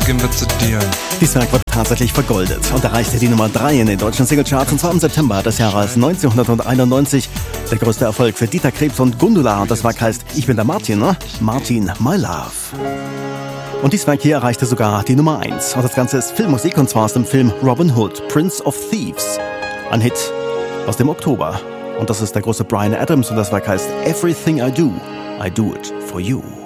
gehen wir zu dir. Dieses Werk wurde tatsächlich vergoldet und erreichte die Nummer 3 in den deutschen Singlecharts, und zwar im September des Jahres 1991. Der größte Erfolg für Dieter Krebs und Gundula, und das Werk heißt Ich bin der Martin, ne? Martin, my love. Und dieses Werk hier erreichte sogar die Nummer 1. Und das Ganze ist Filmmusik, und zwar aus dem Film Robin Hood, Prince of Thieves. Ein Hit aus dem Oktober. Und das ist der große Bryan Adams, und das Werk heißt Everything I Do it for you.